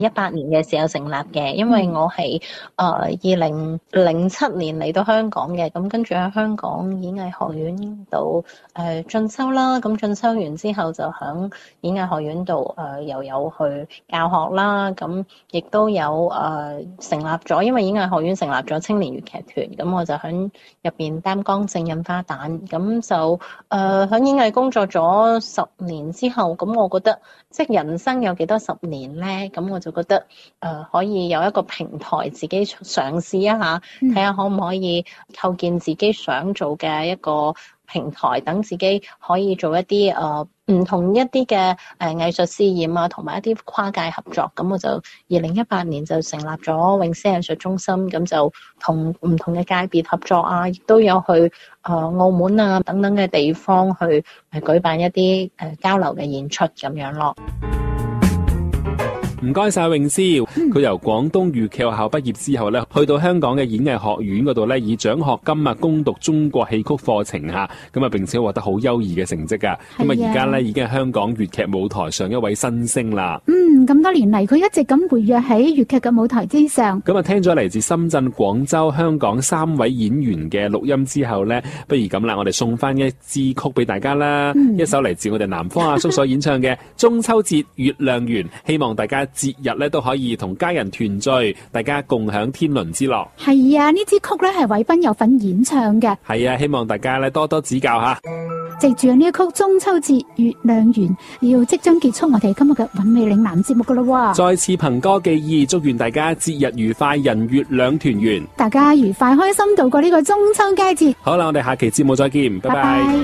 2018年嘅時候成立嘅，因為我係2007年嚟到香港嘅，咁跟住喺香港演藝學院度進修啦，咁進修完之後就喺演藝學院度又有去教學啦，咁亦都有成立咗，因為演藝學院成立咗青年粵劇團，咁我就喺入邊擔綱正印花旦，咁就喺演藝工作咗10年之後，咁我覺得即係人生有幾多10年咧，咁我就覺得可以有一個平台自己嘗試一下，睇下可唔可以構建自己想做嘅一個平台，等自己可以做一啲唔同一啲嘅藝術試驗啊，同埋一啲跨界合作。咁我就2018年就成立咗詠詩藝術中心，咁就同唔同嘅界別合作啊，亦都有去澳門啊等等嘅地方去舉辦一啲交流嘅演出咁樣咯。 唔該晒詠詩，佢由廣東粵劇學校畢業之後咧，去到香港嘅演藝學院嗰度咧，以獎學金啊攻讀中國戲曲課程吓，咁啊並且獲得好優異嘅成績噶。咁啊而家咧已經係香港粵劇舞台上一位新星啦。 咁多年嚟佢一直咁活躍喺粵劇嘅舞台之上。 咁啊聽咗嚟自深圳、廣州、香港3位演員嘅錄音之後咧，不如咁啦，我哋送翻一支曲俾大家啦，一首嚟自我哋南方阿叔所演唱嘅《中秋節月亮圓》，希望大家節日咧都可以同家人團聚，大家共享天倫之樂。 係啊，呢支曲咧係韋斌有份演唱嘅。 係啊，希望大家咧多多指教吓。 藉住呢一曲《中秋節月亮圓》，要即將結束我哋今日嘅韻味嶺南節目噶啦。 再次憑歌寄意，祝願大家節日愉快，人月兩團圓， 大家愉快開心度過呢個中秋佳節。 好啦，我哋下期節目再見，拜拜。